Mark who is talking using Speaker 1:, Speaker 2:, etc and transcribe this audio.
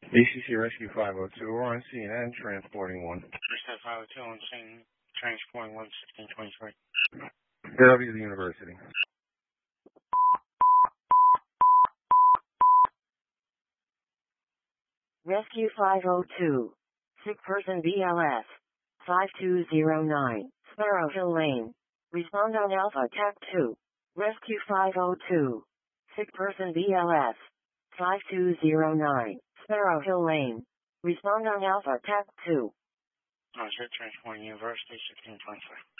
Speaker 1: ACC Rescue 502, we're on CNN transporting one.
Speaker 2: Percent 502 on scene, transporting 11623.
Speaker 1: AW the University.
Speaker 3: Rescue 502. Sick person BLS. 5209. Sparrow Hill Lane. Respond on Alpha TAC 2. Rescue 502. Sick person BLS. 5209. Sparrow Hill Lane. Respond on Alpha TAC 2.
Speaker 2: Transporting University 1623.